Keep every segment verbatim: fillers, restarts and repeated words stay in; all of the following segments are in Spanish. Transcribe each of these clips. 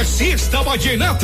de Siesta Vallenata.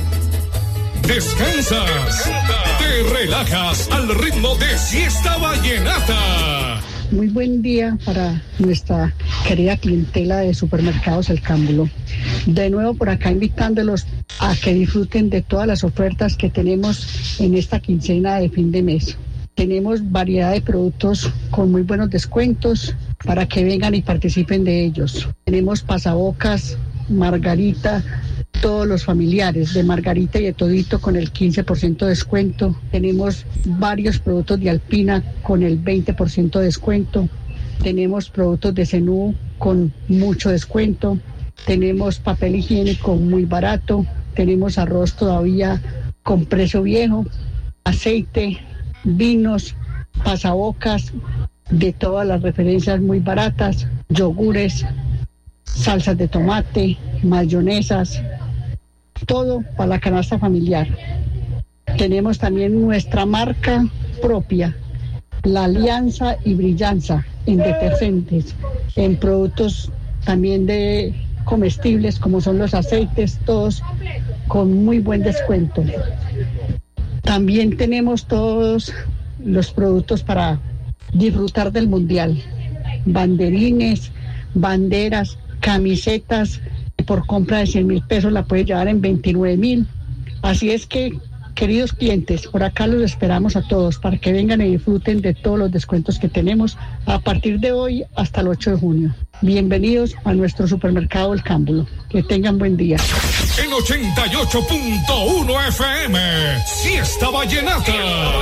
Descansas, te relajas al ritmo de Siesta Vallenata. Muy buen día para nuestra querida clientela de Supermercados El Cámbulo. De nuevo por acá invitándolos a que disfruten de todas las ofertas que tenemos en esta quincena de fin de mes. Tenemos variedad de productos con muy buenos descuentos para que vengan y participen de ellos. Tenemos pasabocas, margarita, todos los familiares de margarita y de todito con el quince por ciento de descuento. Tenemos varios productos de Alpina con el veinte por ciento de descuento. Tenemos productos de Zenú con mucho descuento. Tenemos papel higiénico muy barato. Tenemos arroz todavía con precio viejo, aceite, vinos, pasabocas de todas las referencias muy baratas, yogures, salsas de tomate, mayonesas, todo para la canasta familiar. Tenemos también nuestra marca propia, La Alianza y Brillanza, en detergentes, en productos también de comestibles como son los aceites, todos con muy buen descuento. También tenemos todos los productos para disfrutar del mundial, banderines, banderas, camisetas, por compra de cien mil pesos la puede llevar en veintinueve mil. Así es que, queridos clientes, por acá los esperamos a todos para que vengan y disfruten de todos los descuentos que tenemos a partir de hoy hasta el ocho de junio. Bienvenidos a nuestro Supermercado El Cámbulo. Que tengan buen día. En ochenta y ocho punto uno F M, Siesta Vallenata.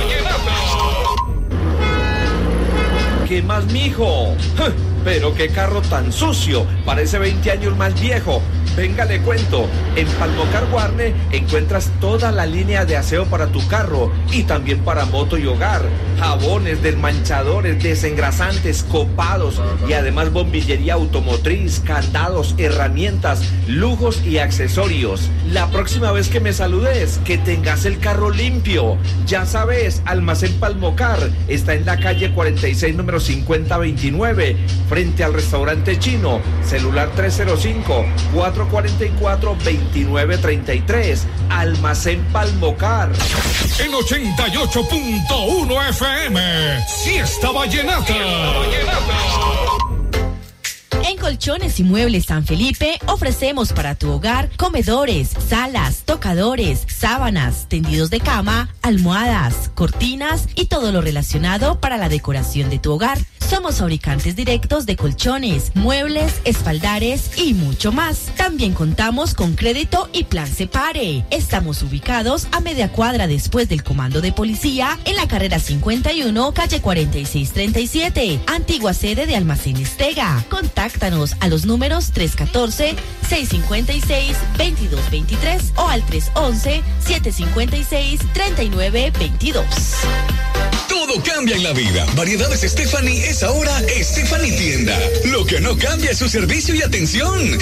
¿Qué más, mijo? Pero qué carro tan sucio, parece veinte años más viejo. Venga, le cuento, en Palmocar Guarne encuentras toda la línea de aseo para tu carro y también para moto y hogar. Jabones, desmanchadores, desengrasantes, copados y además bombillería automotriz, candados, herramientas, lujos y accesorios. La próxima vez que me saludes, que tengas el carro limpio. Ya sabes, Almacén Palmocar está en la calle cuarenta y seis, número cincuenta veintinueve, frente al restaurante chino. Celular tres cero cinco, cuatro cuatro cuatro, dos nueve tres tres. Almacén Palmocar. En ochenta y ocho punto uno F M, Siesta Vallenata. En Colchones y Muebles San Felipe ofrecemos para tu hogar comedores, salas, tocadores, sábanas, tendidos de cama, almohadas, cortinas y todo lo relacionado para la decoración de tu hogar. Somos fabricantes directos de colchones, muebles, espaldares y mucho más. También contamos con crédito y plan Separe. Estamos ubicados a media cuadra después del comando de policía en la carrera cincuenta y uno, calle cuarenta y seis treinta y siete, antigua sede de Almacén Estega. Contáctanos a los números tres uno cuatro, seis cinco seis, dos dos dos tres o al tres once, siete cincuenta y seis, treinta y nueve veintidós. Todo cambia en la vida. Variedades Stephanie es ahora Stephanie Tienda. Lo que no cambia es su servicio y atención.